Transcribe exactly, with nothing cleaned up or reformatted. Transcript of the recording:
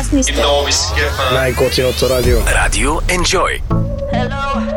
úžasný. No, vyskvěle. Na Ecco otto Radio. Radio Enjoy. Hello.